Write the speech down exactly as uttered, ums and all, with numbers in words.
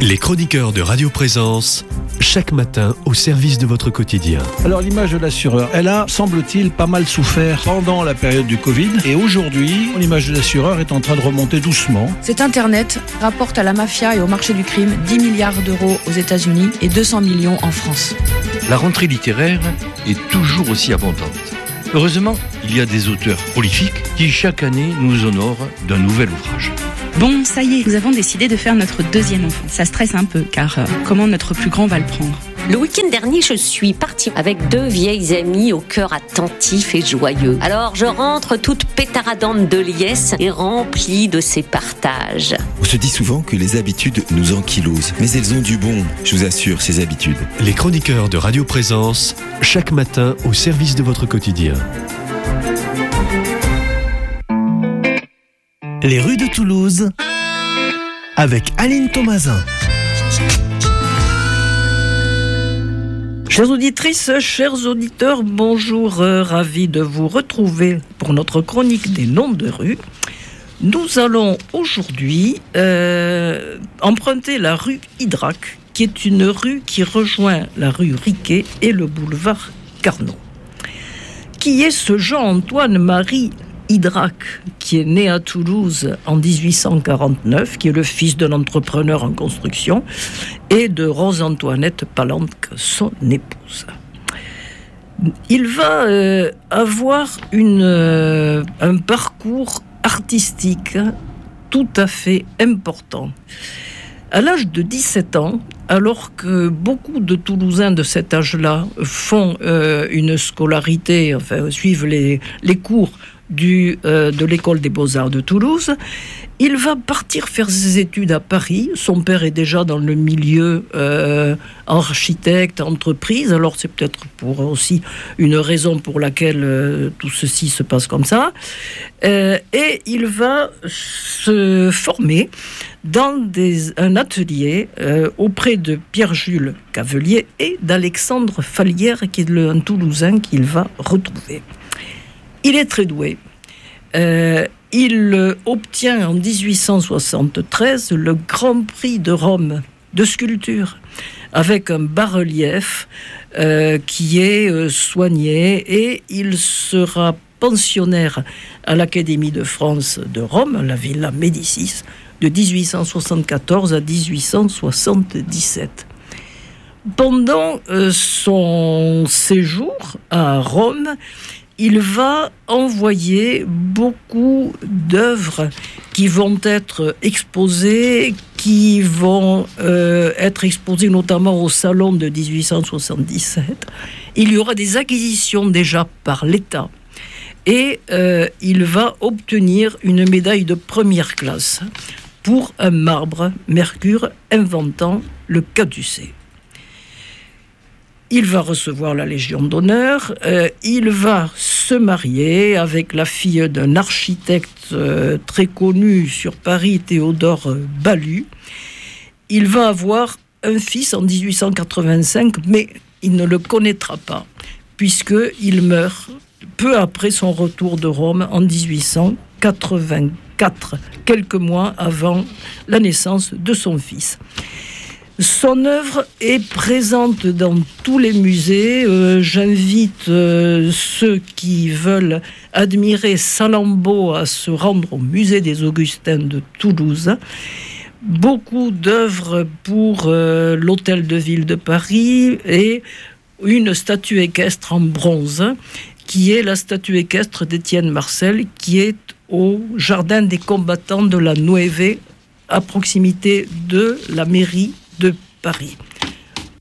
Les chroniqueurs de Radio Présence, chaque matin au service de votre quotidien. Alors l'image de l'assureur, elle a, semble-t-il, pas mal souffert pendant la période du Covid. Et aujourd'hui, l'image de l'assureur est en train de remonter doucement. Cet Internet rapporte à la mafia et au marché du crime dix milliards d'euros aux États-Unis et deux cents millions en France. La rentrée littéraire est toujours aussi abondante. Heureusement, il y a des auteurs prolifiques qui chaque année nous honorent d'un nouvel ouvrage. Bon, ça y est, nous avons décidé de faire notre deuxième enfant. Ça stresse un peu, car euh, comment notre plus grand va le prendre ? Le week-end dernier, je suis partie avec deux vieilles amies au cœur attentif et joyeux. Alors, je rentre toute pétaradante de liesse et remplie de ces partages. On se dit souvent que les habitudes nous ankylosent, mais elles ont du bon, je vous assure, ces habitudes. Les chroniqueurs de Radio Présence, chaque matin au service de votre quotidien. Les rues de Toulouse, avec Aline Thomasin. Chères auditrices, chers auditeurs, bonjour, euh, ravi de vous retrouver pour notre chronique des noms de rue. Nous allons aujourd'hui euh, emprunter la rue Idrac, qui est une rue qui rejoint la rue Riquet et le boulevard Carnot. Qui est ce Jean-Antoine-Marie Idrac, qui est né à Toulouse en dix-huit cent quarante-neuf, qui est le fils d'un entrepreneur en construction, et de Rose-Antoinette Palanque, son épouse. Il va euh, avoir une, euh, un parcours artistique tout à fait important. À l'âge de dix-sept ans, alors que beaucoup de Toulousains de cet âge-là font euh, une scolarité, enfin suivent les, les cours Du, euh, de l'école des Beaux-Arts de Toulouse, il va partir faire ses études à Paris. Son père est déjà dans le milieu euh, architecte, entreprise, alors c'est peut-être pour aussi une raison pour laquelle euh, tout ceci se passe comme ça. Euh, et il va se former dans des, un atelier euh, auprès de Pierre-Jules Cavelier et d'Alexandre Fallière, qui est le, un Toulousain qu'il va retrouver. Il est très doué. Euh, il obtient en dix-huit cent soixante-treize le Grand Prix de Rome de sculpture avec un bas-relief euh, qui est euh, soigné, et il sera pensionnaire à l'Académie de France de Rome, la Villa Médicis, de dix-huit cent soixante-quatorze à dix-huit cent soixante-dix-sept. Pendant euh, son séjour à Rome, il va envoyer beaucoup d'œuvres qui vont être exposées, qui vont euh, être exposées notamment au Salon de dix-huit cent soixante-dix-sept. Il y aura des acquisitions déjà par l'État. Et euh, il va obtenir une médaille de première classe pour un marbre Mercure inventant le caducée. Il va recevoir la Légion d'honneur, euh, il va se marier avec la fille d'un architecte euh, très connu sur Paris, Théodore Balu. Il va avoir un fils en dix-huit cent quatre-vingt-cinq, mais il ne le connaîtra pas, puisqu'il meurt peu après son retour de Rome en dix-huit cent quatre-vingt-quatre, quelques mois avant la naissance de son fils. Son œuvre est présente dans tous les musées. Euh, j'invite euh, ceux qui veulent admirer Salammbô à se rendre au musée des Augustins de Toulouse. Beaucoup d'œuvres pour euh, l'Hôtel de Ville de Paris et une statue équestre en bronze, qui est la statue équestre d'Étienne Marcel, qui est au Jardin des combattants de la Nueve, à proximité de la mairie de Paris.